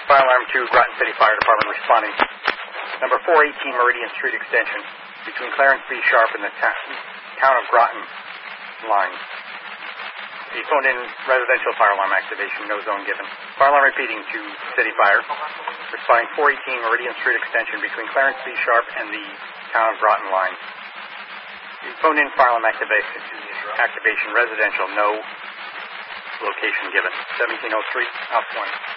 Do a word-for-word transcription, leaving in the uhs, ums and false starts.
Fire alarm two, Groton City Fire Department responding. Number four eighteen Meridian Street extension between Clarence B. Sharp and the ta- town of Groton line. He phoned in residential fire alarm activation, no zone given. Fire alarm repeating to City Fire. Responding four eighteen Meridian Street extension between Clarence B. Sharp and the town of Groton line. He phoned in fire alarm activation, activation residential, no location given. seventeen oh three, out one.